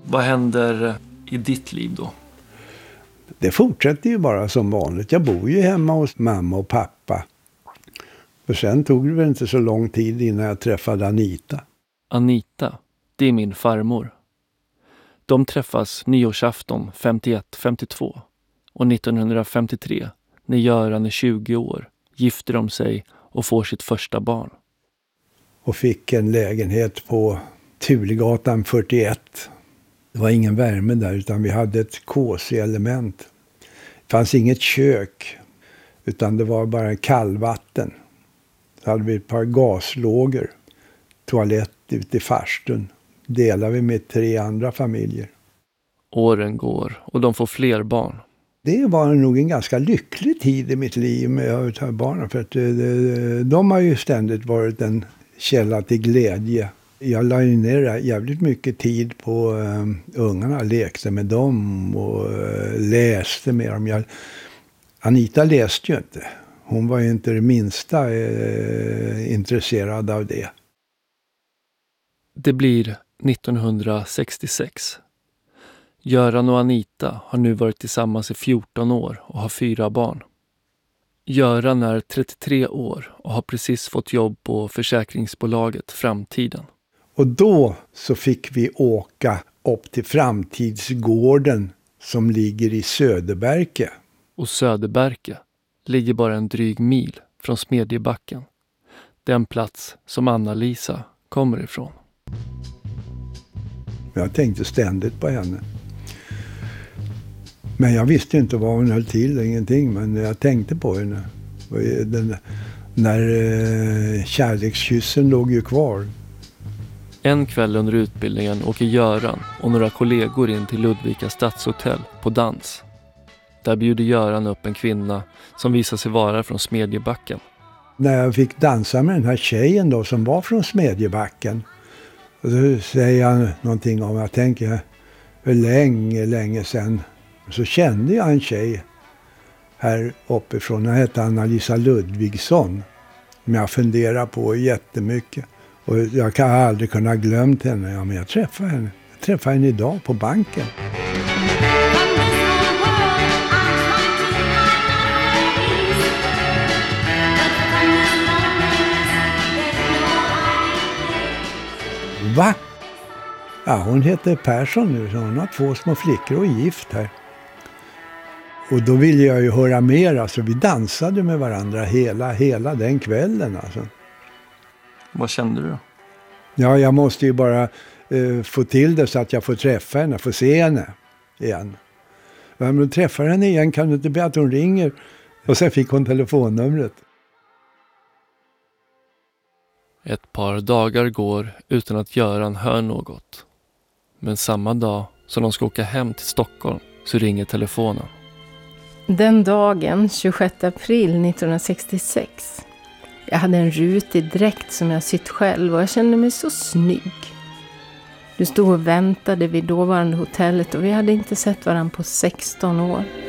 Vad händer i ditt liv då? Det fortsätter ju bara som vanligt. Jag bor ju hemma hos mamma och pappa. För sen tog det väl inte så lång tid innan jag träffade Anita. Anita, det är min farmor. De träffas nyårsafton 51-52 och 1953, när Göran är 20 år, gifter de sig och får sitt första barn. Och fick en lägenhet på Tulegatan 41. Det var ingen värme där utan vi hade ett KC-element. Det fanns inget kök utan det var bara kallvatten. Så hade vi ett par gaslågor, toalett ute i farstun. Delade vi med 3 andra familjer. Åren går och de får fler barn. Det var nog en ganska lycklig tid i mitt liv med att ha barnen. För att de har ju ständigt varit en källa till glädje. Jag la ner jävligt mycket tid på ungarna. Lekte med dem och läste med dem. Anita läste ju inte. Hon var ju inte det minsta intresserad av det. Det blir 1966. Göran och Anita har nu varit tillsammans i 14 år och har 4 barn. Göran är 33 år och har precis fått jobb på försäkringsbolaget Framtiden. Och då så fick vi åka upp till Framtidsgården som ligger i Söderberke. Och Söderberke ligger bara en dryg mil från Smedjebacken. Den plats som Anna-Lisa kommer ifrån. Jag tänkte ständigt på henne. Men jag visste inte vad hon höll till, ingenting. Men jag tänkte på henne. När kärlekskyssen låg ju kvar. En kväll under utbildningen åker Göran och några kollegor in till Ludvika stadshotell på dans. Där bjuder Göran upp en kvinna som visar sig vara från Smedjebacken. När jag fick dansa med den här tjejen då som var från Smedjebacken. Och då säger jag någonting om, jag tänker för länge sedan. Så kände jag en tjej här uppifrån. Hon hette Anna-Lisa Ludvigsson. Som jag funderar på jättemycket. Och jag kan aldrig kunna glömt henne. Ja, men jag träffade henne. Jag träffade henne idag på banken. Va? Ja, hon heter Persson nu. Så hon har 2 små flickor och är gift här. Och då ville jag ju höra mer. Alltså, vi dansade med varandra hela den kvällen. Alltså. Vad kände du då? Ja, jag måste ju bara få till det så att jag får träffa henne. Få se henne igen. Men om träffar henne igen kan du inte be att hon ringer. Och sen fick hon telefonnumret. Ett par dagar går utan att Göran hör något. Men samma dag som de ska åka hem till Stockholm så ringer telefonen. Den dagen, 26 april 1966. Jag hade en rutig dräkt som jag sytt själv och jag kände mig så snygg. Du stod och väntade vid dåvarande hotellet och vi hade inte sett varandra på 16 år.